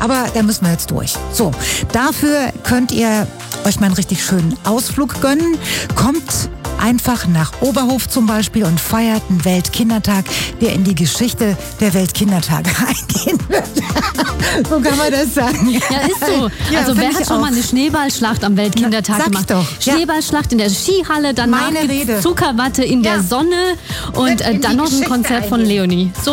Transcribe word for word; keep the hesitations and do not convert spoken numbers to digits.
Aber da müssen wir jetzt durch. So, dafür könnt ihr euch mal einen richtig schönen Ausflug gönnen. Kommt einfach nach Oberhof zum Beispiel und feiert einen Weltkindertag, der in die Geschichte der Weltkindertage eingehen wird. So kann man das sagen. Ja, ist so. Ja, also wer find hat ich schon auch. mal eine Schneeballschlacht am Weltkindertag Na, sag ich gemacht? doch. Ja. Schneeballschlacht in der Skihalle, danach Meine gibt's Rede. Zuckerwatte in Ja. der Sonne und Wird äh, in die dann noch ein Geschichte Konzert von eingehen. Leonie. So